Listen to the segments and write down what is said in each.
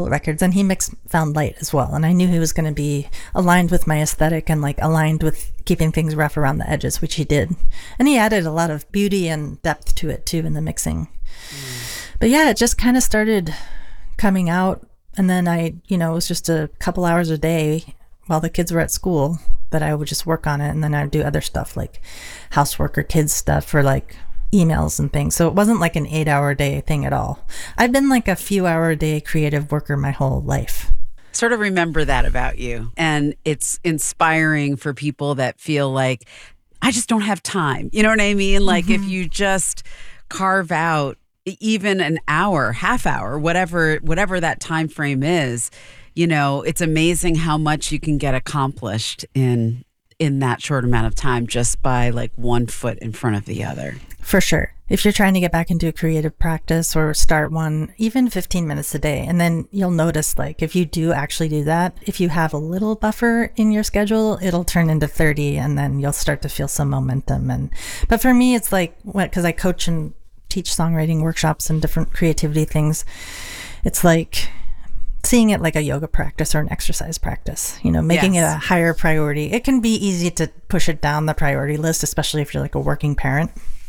several records, and he mixed Found Light as well. And I knew he was going to be aligned with my aesthetic and like aligned with keeping things rough around the edges, which he did. And he added a lot of beauty and depth to it too in the mixing. But yeah, it just kind of started coming out. And then it was just a couple hours a day while the kids were at school that I would just work on it. And then I'd do other stuff like housework or kids stuff or like emails and things. So it wasn't like an 8-hour a day thing at all. I've been like a few hour a day creative worker my whole life. Sort of remember that about you. And it's inspiring for people that feel like, I just don't have time. You know what I mean? Like if you just carve out even an hour, half hour, whatever that time frame is, it's amazing how much you can get accomplished in that short amount of time just by like one foot in front of the other. For sure. If you're trying to get back into a creative practice or start one, even 15 minutes a day, and then you'll notice like if you do actually do that, if you have a little buffer in your schedule, it'll turn into 30 and then you'll start to feel some momentum. But for me, it's like, because I coach and teach songwriting workshops and different creativity things, it's like seeing it like a yoga practice or an exercise practice, making it a higher priority. It can be easy to push it down the priority list, especially if you're like a working parent.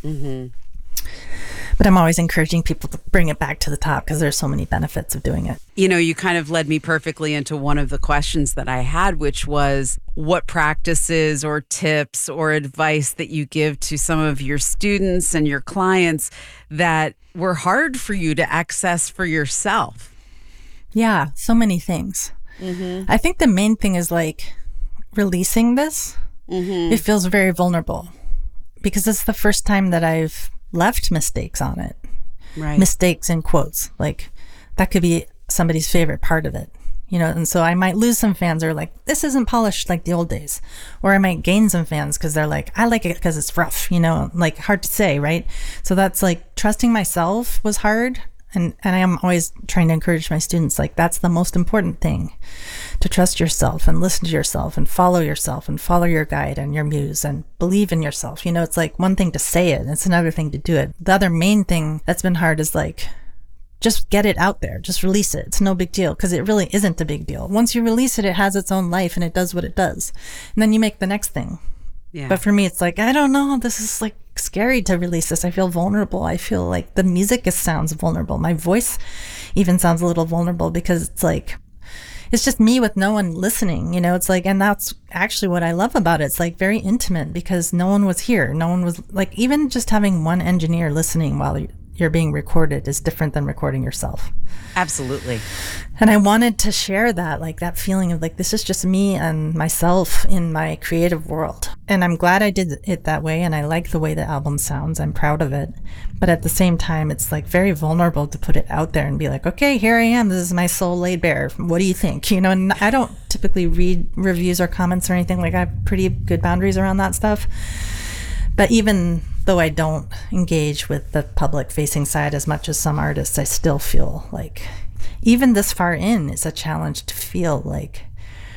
But I'm always encouraging people to bring it back to the top because there's so many benefits of doing it. You kind of led me perfectly into one of the questions that I had, which was what practices or tips or advice that you give to some of your students and your clients that were hard for you to access for yourself. Yeah, so many things. I think the main thing is like releasing this. It feels very vulnerable because it's the first time that I've left mistakes on it. Right. Mistakes in quotes. Like that could be somebody's favorite part of it, and so I might lose some fans or like, this isn't polished like the old days. Or I might gain some fans because they're like, I like it because it's rough, like hard to say, right? So that's like trusting myself was hard. And I am always trying to encourage my students, like that's the most important thing, to trust yourself and listen to yourself and follow your guide and your muse and believe in yourself. It's like one thing to say it, and it's another thing to do it. The other main thing that's been hard is like, just get it out there, just release it. It's no big deal because it really isn't a big deal. Once you release it, it has its own life and it does what it does. And then you make the next thing. Yeah. But for me, it's like, I don't know, this is like scary to release this. I feel vulnerable. I feel like the music sounds vulnerable. My voice even sounds a little vulnerable because it's like, it's just me with no one listening, it's like, and that's actually what I love about it. It's like very intimate because no one was here. No one was like, even just having one engineer listening while you're being recorded is different than recording yourself. Absolutely. And I wanted to share that, like that feeling of like, this is just me and myself in my creative world. And I'm glad I did it that way. And I like the way the album sounds. I'm proud of it. But at the same time, it's like very vulnerable to put it out there and be like, okay, here I am. This is my soul laid bare. What do you think? And I don't typically read reviews or comments or anything. Like I have pretty good boundaries around that stuff. But even though I don't engage with the public facing side as much as some artists, I still feel like even this far in is a challenge to feel like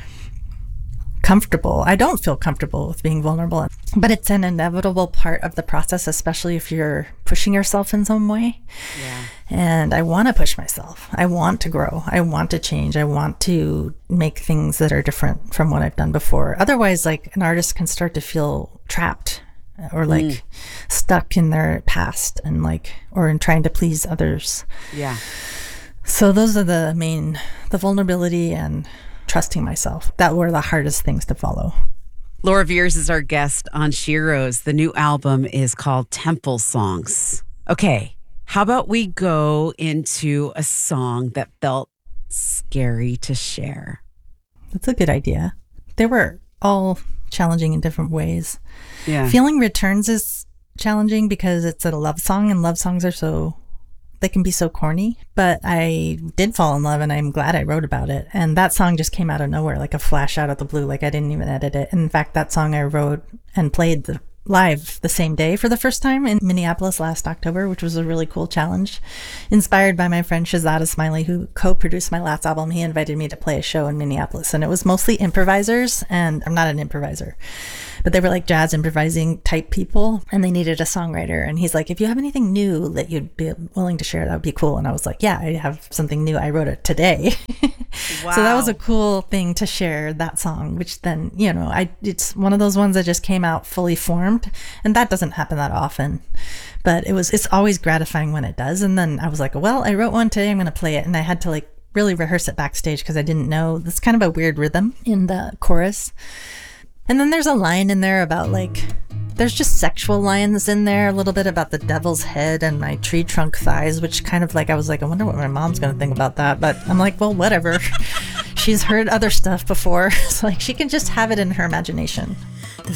comfortable. I don't feel comfortable with being vulnerable, but it's an inevitable part of the process, especially if you're pushing yourself in some way. Yeah. And I want to push myself. I want to grow. I want to change. I want to make things that are different from what I've done before. Otherwise, like an artist can start to feel trapped or like stuck in their past and like, or in trying to please others. Yeah. So those are the vulnerability and trusting myself. That were the hardest things to follow. Laura Veirs is our guest on Sheroes. The new album is called Temple Songs. Okay, how about we go into a song that felt scary to share? That's a good idea. They were all challenging in different ways. Yeah. Feeling Returns is challenging because it's a love song, and love songs are they can be so corny, but I did fall in love and I'm glad I wrote about it. And that song just came out of nowhere, like a flash out of the blue. Like I didn't even edit it. In fact, that song I wrote and played live the same day for the first time in Minneapolis last October, which was a really cool challenge. Inspired by my friend Shazada Smiley, who co-produced my last album, he invited me to play a show in Minneapolis, and it was mostly improvisers, and I'm not an improviser, but they were like jazz improvising type people, and they needed a songwriter. And he's like, if you have anything new that you'd be willing to share, that would be cool. And I was like, yeah, I have something new. I wrote it today. Wow. So that was a cool thing to share, that song, which then, it's one of those ones that just came out fully formed, and that doesn't happen that often, but it's always gratifying when it does. And then I was like, well, I wrote one today, I'm going to play it. And I had to like really rehearse it backstage because I didn't know, it's kind of a weird rhythm in the chorus. And then there's a line in there about like, there's just sexual lines in there, a little bit about the devil's head and my tree trunk thighs, which kind of like, I was like, I wonder what my mom's going to think about that. But I'm like, well, whatever. She's heard other stuff before. So like, she can just have it in her imagination. The